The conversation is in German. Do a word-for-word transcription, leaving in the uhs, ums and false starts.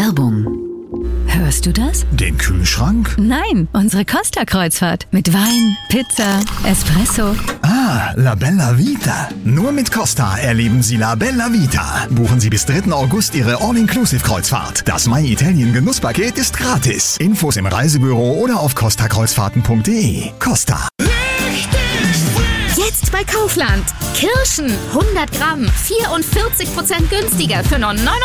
Werbung. Hörst du das? Den Kühlschrank? Nein, unsere Costa-Kreuzfahrt. Mit Wein, Pizza, Espresso. Ah, La Bella Vita. Nur mit Costa erleben Sie La Bella Vita. Buchen Sie bis dritten August Ihre All-Inclusive-Kreuzfahrt. Das My Italien Genusspaket ist gratis. Infos im Reisebüro oder auf costa kreuzfahrten punkt de. Costa. Jetzt bei Kaufland. Kirschen hundert Gramm, vierundvierzig Prozent günstiger für nur